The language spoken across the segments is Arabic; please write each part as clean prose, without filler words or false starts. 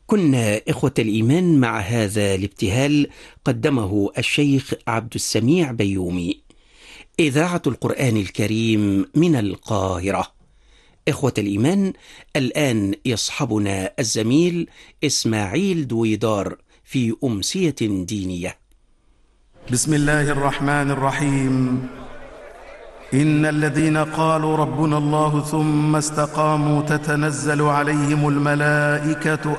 كنا إخوة الإيمان مع هذا الابتهال قدمه الشيخ عبد السميع بيومي. إذاعة القرآن الكريم من القاهرة. إخوة الإيمان، الآن يصحبنا الزميل إسماعيل دويدار في أمسية دينية. بسم الله الرحمن الرحيم. إن الذين قالوا ربنا الله ثم استقاموا تتنزل عليهم الملائكة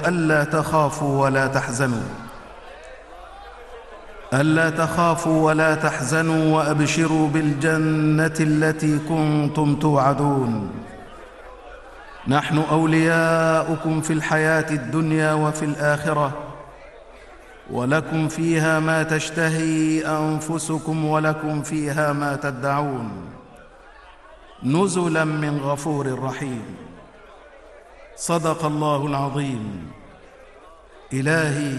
ألا تخافوا ولا تحزنوا وأبشروا بالجنة التي كنتم توعدون. نحن أولياؤكم في الحياة الدنيا وفي الآخرة، ولكم فيها ما تشتهي أنفسكم ولكم فيها ما تدعون، نزلا من غفور رحيم. صدق الله العظيم. إلهي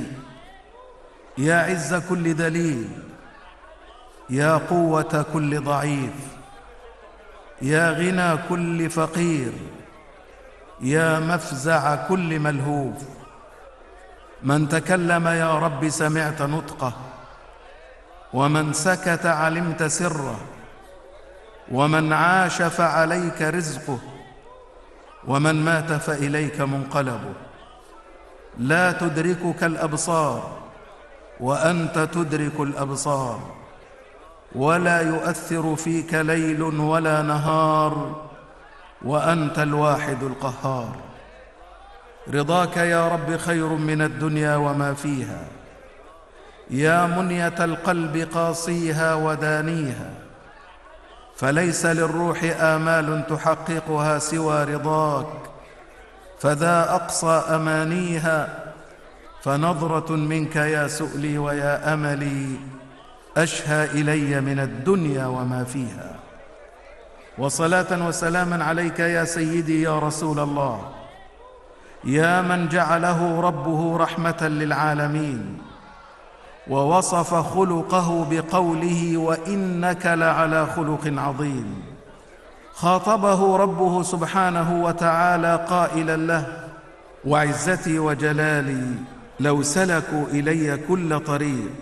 يا عز كل دليل، يا قوة كل ضعيف، يا غنى كل فقير، يا مفزع كل ملهوف. من تكلم يا رب سمعت نطقه، ومن سكت علمت سره، ومن عاش فعليك رزقه، ومن مات فإليك منقلبه. لا تدركك الأبصار وأنت تدرك الأبصار، ولا يؤثر فيك ليل ولا نهار، وأنت الواحد القهار. رضاك يا رب خير من الدنيا وما فيها، يا منية القلب قاصيها ودانيها. فليس للروح آمال تحققها سوى رضاك، فذا أقصى أمانيها. فنظرة منك يا سؤلي ويا أملي أشهى إلي من الدنيا وما فيها. وصلاة وسلاما عليك يا سيدي يا رسول الله، يا من جعله ربه رحمة للعالمين، ووصف خلقه بقوله وإنك لعلى خلق عظيم. خاطبه ربه سبحانه وتعالى قائلا له: وعزتي وجلالي لو سلكوا إلي كل طريق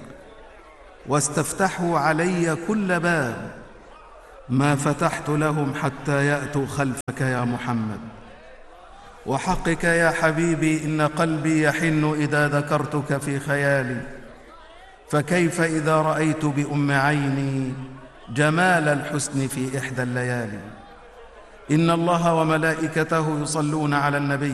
واستفتحوا علي كل باب ما فتحت لهم حتى يأتوا خلفك يا محمد. وحقك يا حبيبي إن قلبي يحن إذا ذكرتك في خيالي، فكيف إذا رأيت بأم عيني جمال الحسن في إحدى الليالي. إن الله وملائكته يصلون على النبي،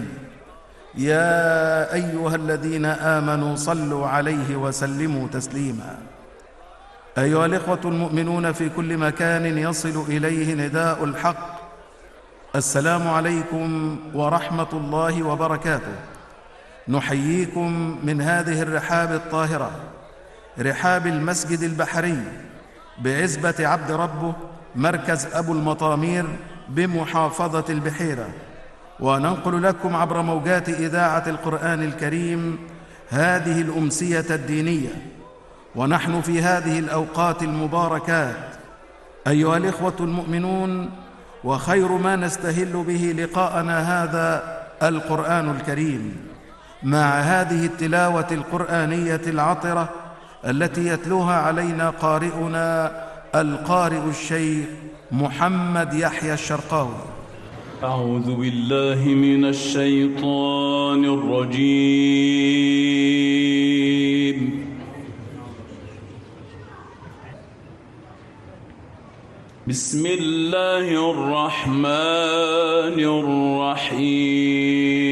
يا أيها الذين آمنوا صلوا عليه وسلموا تسليما. أيها الإخوة المؤمنون في كل مكان يصل إليه نداء الحق، السلام عليكم ورحمة الله وبركاته. نحييكم من هذه الرحاب الطاهرة، رحاب المسجد البحري بعزبة عبد ربه، مركز أبو المطامير بمحافظة البحيرة، وننقل لكم عبر موجات إذاعة القرآن الكريم هذه الأمسية الدينية، ونحن في هذه الأوقات المباركات. أيها الإخوة المؤمنون، وخير ما نستهل به لقاءنا هذا القرآن الكريم، مع هذه التلاوة القرآنية العطرة التي يتلوها علينا قارئنا القارئ الشيخ محمد يحيى الشرقاوي. أعوذ بالله من الشيطان الرجيم. بسم الله الرحمن الرحيم.